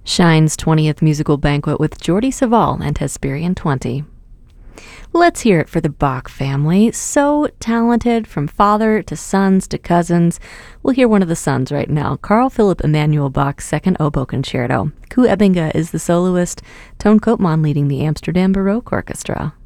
Shine's 20th musical banquet with Jordi Savall and Hesperian 20. Let's hear it for the Bach family. So talented, from father to sons to cousins. We'll hear one of the sons right now, Carl Philipp Emanuel Bach's Second Oboe Concerto. Koe Ebbinga is the soloist, Toon Koopman leading the Amsterdam Baroque Orchestra.